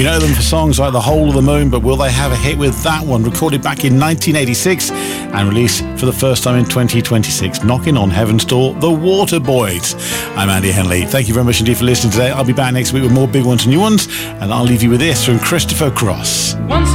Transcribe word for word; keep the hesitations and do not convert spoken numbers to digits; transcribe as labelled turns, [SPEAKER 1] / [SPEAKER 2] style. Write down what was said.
[SPEAKER 1] We know them for songs like The Hole of the Moon, but will they have a hit with that one, recorded back in nineteen eighty-six and released for the first time in twenty twenty-six? Knocking on Heaven's Door, The Waterboys. I'm Andy Henley. Thank you very much indeed for listening today. I'll be back next week with more big ones and new ones, and I'll leave you with this from Christopher Cross. Once